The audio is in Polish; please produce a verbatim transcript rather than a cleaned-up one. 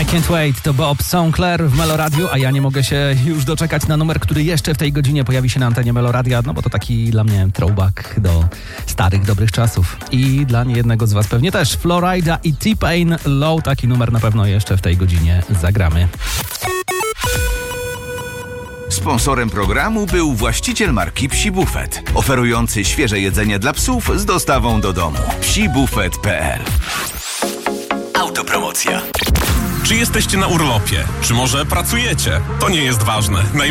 I Can't Wait to Bob Sinclair w Meloradiu, a ja nie mogę się już doczekać na numer, który jeszcze w tej godzinie pojawi się na antenie Meloradia, no bo to taki dla mnie throwback do starych, dobrych czasów. I dla niejednego z was pewnie też. Florida i T-Pain Low, taki numer na pewno jeszcze w tej godzinie zagramy. Sponsorem programu był właściciel marki Psi Buffet, oferujący świeże jedzenie dla psów z dostawą do domu. psi buffet kropka p l. Autopromocja. Czy jesteście na urlopie? Czy może pracujecie? To nie jest ważne. Najważniejsze